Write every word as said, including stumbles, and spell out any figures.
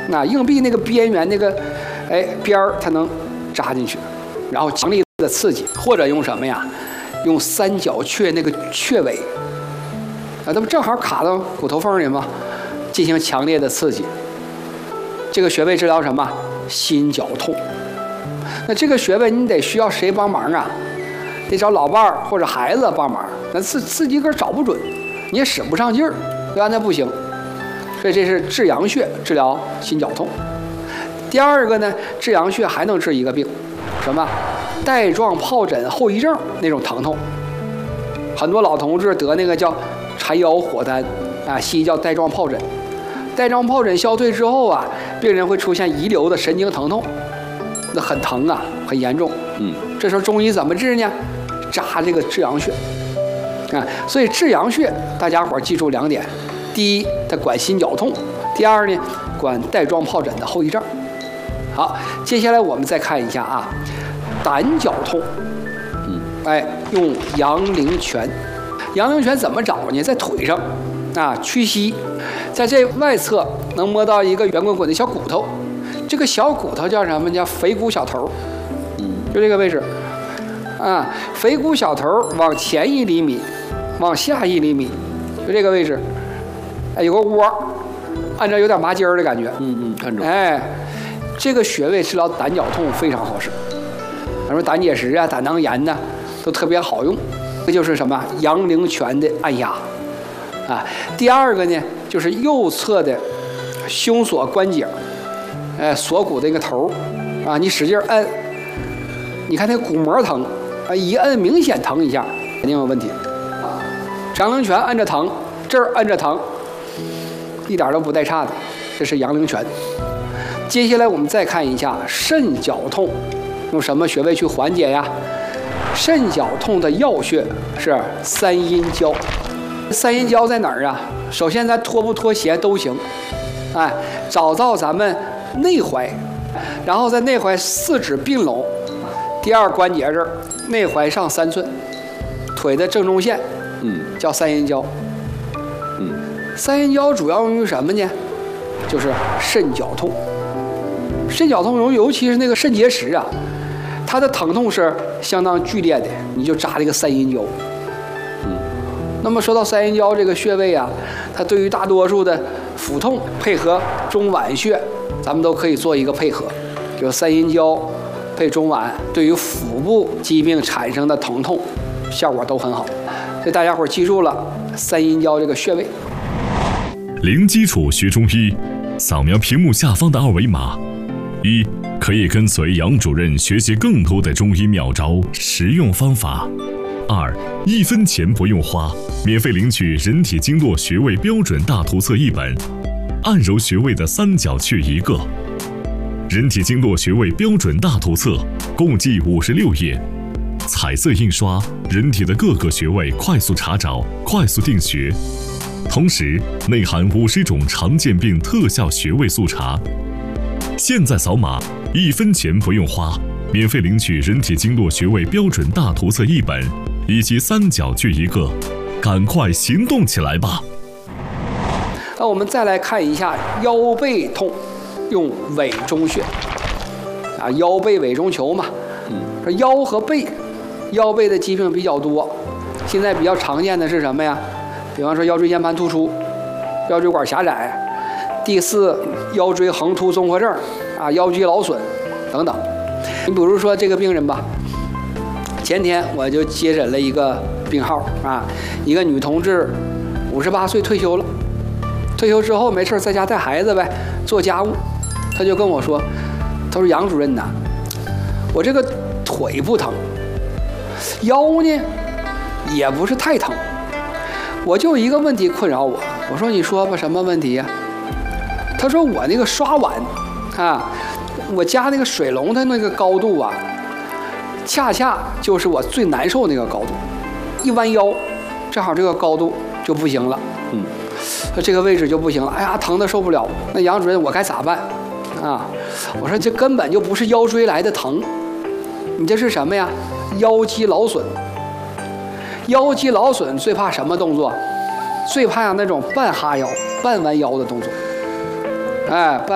那硬币那个边缘那个，哎边儿它能扎进去，然后强力的刺激，或者用什么呀？用三角雀那个雀尾，啊，那不正好卡到骨头缝里吗？进行强烈的刺激。这个穴位治疗什么？心绞痛。那这个穴位你得需要谁帮忙啊？得找老伴儿或者孩子帮忙。那自自己个儿找不准，你也使不上劲儿，对吧？那不行。所以这是至阳穴治疗心绞痛。第二个呢，至阳穴还能治一个病，什么？带状疱疹后遗症那种疼痛。很多老同志得那个叫缠腰火丹啊，西医叫带状疱疹。带状疱疹消退之后啊，病人会出现遗留的神经疼痛，那很疼啊，很严重。嗯，这时候中医怎么治呢？扎这个至阳穴啊。所以至阳穴大家伙记住两点：第一，它管心绞痛；第二呢，管带状疱疹的后遗症。好，接下来我们再看一下啊，胆绞痛。嗯，哎，用阳陵泉。阳陵泉怎么找呢？在腿上啊，屈膝。在这外侧能摸到一个圆滚滚的小骨头，这个小骨头叫什么？叫腓骨小头，就这个位置，啊，腓骨小头往前一厘米，往下一厘米，就这个位置，哎，有个窝，按照有点麻筋儿的感觉， 嗯嗯，看着， 哎，这个穴位治疗胆绞痛非常好使，咱说胆结石啊、胆囊炎呐、啊，都特别好用，这就是什么阳陵泉的按压，啊，第二个呢。就是右侧的胸锁关节，哎，锁骨的一个头啊，你使劲摁，你看那骨膜疼啊，一摁明显疼一下，肯定有问题。阳陵泉按着疼，这儿按着疼，一点都不带差的，这是阳陵泉。接下来我们再看一下肾绞痛，用什么穴位去缓解呀？肾绞痛的要穴是三阴交。三阴交在哪儿啊？首先咱脱不脱鞋都行，哎，找到咱们内踝，然后在内踝四指并拢，第二关节这儿，内踝上三寸，腿的正中线，嗯，叫三阴交。嗯，三阴交主要用于什么呢？就是肾绞痛。肾绞痛尤其是那个肾结石啊，它的疼痛是相当剧烈的，你就扎这个三阴交。那么说到三阴交这个穴位啊，它对于大多数的腹痛配合中脘穴，咱们都可以做一个配合，就三阴交配中脘，对于腹部疾病产生的疼痛效果都很好。所以大家伙记住了三阴交这个穴位。 零基础学中医，扫描屏幕下方的二维码，一可以跟随杨主任学习更多的中医妙招、实用方法。二，一分钱不用花，免费领取人体经络穴位标准大图册一本，按揉穴位的三角穴一个。人体经络穴位标准大图册共计五十六页，彩色印刷，人体的各个穴位快速查找、快速定穴，同时内含五十种常见病特效穴位速查。现在扫码，一分钱不用花，免费领取人体经络穴位标准大图册一本。以及三角穴一个，赶快行动起来吧！ 那我们再来看一下腰背痛，用委中穴啊，腰背委中求嘛。嗯，说腰和背，腰背的疾病比较多，现在比较常见的是什么呀？比方说腰椎间盘突出、腰椎管狭窄、第四腰椎横突综合症啊、腰肌劳损等等。你比如说这个病人吧。前天我就接诊了一个病号啊，一个女同志，五十八岁退休了，退休之后没事在家带孩子呗，做家务。她就跟我说，她说杨主任呐，我这个腿不疼，腰呢也不是太疼，我就一个问题困扰我。我说你说吧，什么问题呀？她说我那个刷碗啊，我家那个水龙它那个高度啊。恰恰就是我最难受那个高度，一弯腰，正好这个高度就不行了，嗯，这个位置就不行了，哎呀，疼得受不了。那杨主任，我该咋办啊？我说这根本就不是腰椎来的疼，你这是什么呀？腰肌劳损。腰肌劳损最怕什么动作？最怕那种半哈腰、半弯腰的动作，哎，半。